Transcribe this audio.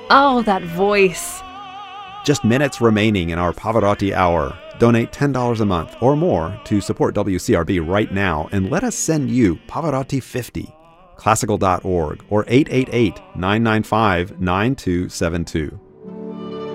Oh, that voice. Just minutes remaining in our Pavarotti Hour. Donate $10 a month or more to support WCRB right now and let us send you Pavarotti 50. Classical.org or 888-995-9272.